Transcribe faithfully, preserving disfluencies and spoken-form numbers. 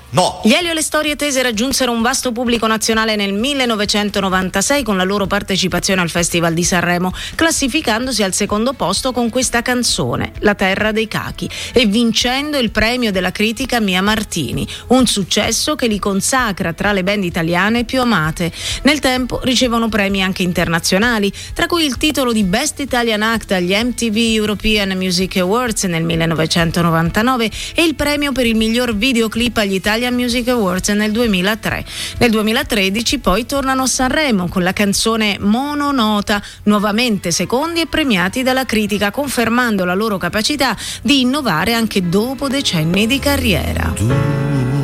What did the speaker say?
No. Gli Elio e le storie tese raggiunsero un vasto pubblico nazionale nel millenovecentonovantasei con la loro partecipazione al Festival di Sanremo, classificandosi al secondo posto con questa canzone, La terra dei cachi, e vincendo il premio della critica Mia Martini, un successo che li consacra tra le band italiane più amate. Nel tempo ricevono premi anche internazionali, tra cui il titolo di Best Italian Act agli M T V European Music Awards nel millenovecentonovantanove e il premio per il miglior videoclip agli Italian Music Awards nel duemilatré. Nel duemilatredici poi tornano a Sanremo con la canzone Mononota, nuovamente secondi e premiati dalla critica, confermando la loro capacità di innovare anche dopo decenni di carriera. Tu